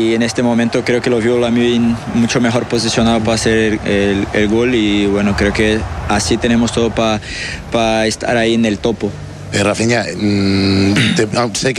y en este momento creo que lo vio Lamine mucho mejor posicionado para hacer el gol y bueno, creo que así tenemos todo para estar ahí en el topo. Rafinha, sé que